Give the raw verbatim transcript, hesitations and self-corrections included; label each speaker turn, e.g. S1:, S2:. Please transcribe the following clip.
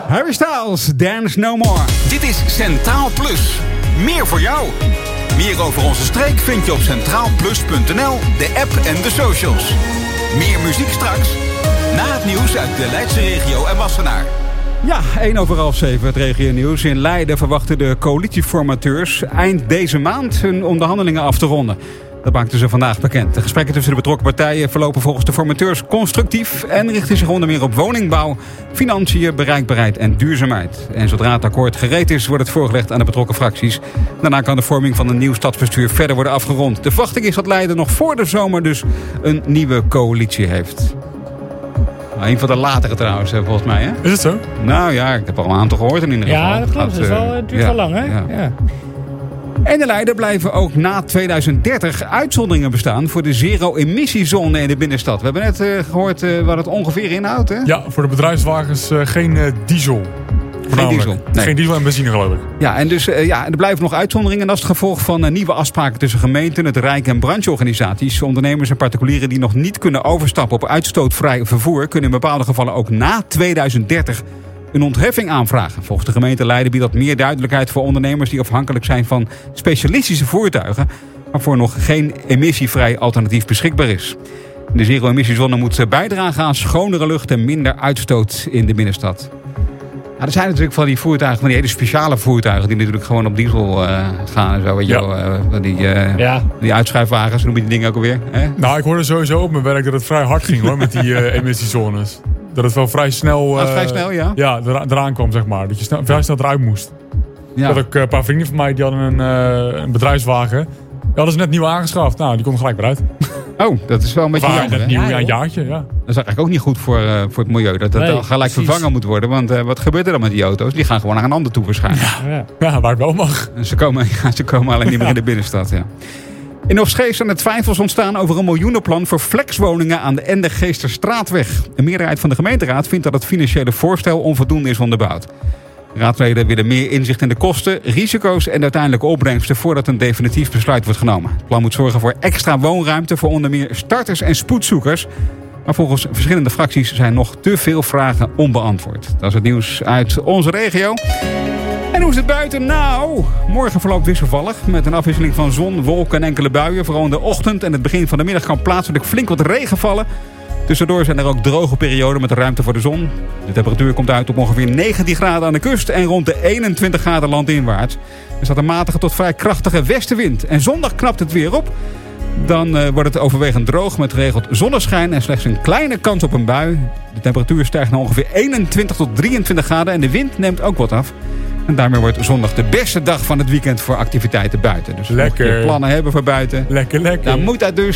S1: Harry Styles, Dance No More.
S2: Dit is Centraal Plus. Meer voor jou. Meer over onze streek vind je op centraal plus punt n l, de app en de socials. Meer muziek straks. Na het nieuws uit de Leidse regio en Wassenaar.
S1: Ja, één over half zeven het regio-nieuws. In Leiden verwachten de coalitieformateurs eind deze maand hun onderhandelingen af te ronden. Dat maakten ze vandaag bekend. De gesprekken tussen de betrokken partijen verlopen volgens de formateurs constructief en richten zich onder meer op woningbouw, financiën, bereikbaarheid en duurzaamheid. En zodra het akkoord gereed is, wordt het voorgelegd aan de betrokken fracties. Daarna kan de vorming van een nieuw stadsbestuur verder worden afgerond. De verwachting is dat Leiden nog voor de zomer dus een nieuwe coalitie heeft. Een van de latere trouwens, volgens mij. Hè?
S3: Is het zo?
S1: Nou ja, ik heb al een aantal gehoord in ieder geval.
S4: Ja, dat klopt. Het, is wel, het duurt
S1: ja,
S4: wel lang, hè?
S1: Ja.
S4: Ja.
S1: En in Leiden blijven ook na tweeduizend dertig uitzonderingen bestaan voor de zero-emissiezone in de binnenstad. We hebben net uh, gehoord uh, wat het ongeveer inhoudt, hè?
S3: Ja, voor de bedrijfswagens uh, geen uh, diesel.
S1: Geen diesel. Nee.
S3: Geen diesel en benzine, geloof ik.
S1: Ja, en dus uh, ja, er blijven nog uitzonderingen. Dat is het gevolg van uh, nieuwe afspraken tussen gemeenten, het Rijk en brancheorganisaties. Ondernemers en particulieren die nog niet kunnen overstappen op uitstootvrij vervoer kunnen in bepaalde gevallen ook na tweeduizend dertig een ontheffing aanvragen. Volgens de gemeente Leiden biedt dat meer duidelijkheid voor ondernemers die afhankelijk zijn van specialistische voertuigen, waarvoor nog geen emissievrij alternatief beschikbaar is. De zero-emissiezone moet bijdragen aan schonere lucht en minder uitstoot in de binnenstad. Ja, er zijn natuurlijk van die voertuigen, van die hele speciale voertuigen die natuurlijk gewoon op diesel uh, gaan en zo. Weet je
S3: ja.
S1: wel, uh, die, uh, ja. die uitschuifwagens, noem je die dingen ook alweer? Hè?
S3: Nou, ik hoorde sowieso op mijn werk dat het vrij hard ging hoor, met die uh, emissiezones. Dat het wel vrij snel, uh,
S1: ah, vrij snel ja?
S3: Ja, er, eraan kwam, zeg maar. Dat je snel, vrij snel eruit moest. Ja. Dat ook uh, een paar vrienden van mij die hadden een, uh, een bedrijfswagen. Die hadden ze net nieuw aangeschaft. Nou, die kon gelijk weer uit.
S1: Oh, dat is wel een beetje jammer.
S3: Net nieuw, ja, een jaartje, ja.
S1: Dat is eigenlijk ook niet goed voor, uh, voor het milieu. Dat dat nee, gelijk precies. vervangen moet worden. Want uh, wat gebeurt er dan met die auto's? Die gaan gewoon naar een ander toe waarschijnlijk.
S3: Ja, ja. ja waar het wel mag.
S1: En ze komen, ja, ze komen alleen niet meer in de binnenstad, ja. In Opschees zijn er twijfels ontstaan over een miljoenenplan voor flexwoningen aan de Ende-Geesterstraatweg. Een meerderheid van de gemeenteraad vindt dat het financiële voorstel onvoldoende is onderbouwd. Raadsleden willen meer inzicht in de kosten, risico's en uiteindelijke opbrengsten voordat een definitief besluit wordt genomen. Het plan moet zorgen voor extra woonruimte voor onder meer starters en spoedzoekers. Maar volgens verschillende fracties zijn nog te veel vragen onbeantwoord. Dat is het nieuws uit onze regio. En hoe is het buiten? Nou, morgen verloopt wisselvallig met een afwisseling van zon, wolken en enkele buien. Vooral in de ochtend en het begin van de middag kan plaatselijk flink wat regen vallen. Tussendoor zijn er ook droge perioden met ruimte voor de zon. De temperatuur komt uit op ongeveer negentien graden aan de kust en rond de eenentwintig graden landinwaarts. Er staat een matige tot vrij krachtige westenwind. En zondag knapt het weer op. Dan uh, wordt het overwegend droog met geregeld zonneschijn en slechts een kleine kans op een bui. De temperatuur stijgt naar ongeveer eenentwintig tot drieëntwintig graden en de wind neemt ook wat af. En daarmee wordt zondag de beste dag van het weekend voor activiteiten buiten. Dus
S3: lekker.
S1: Mocht je plannen hebben voor buiten,
S3: lekker, lekker.
S1: dan moet dat dus.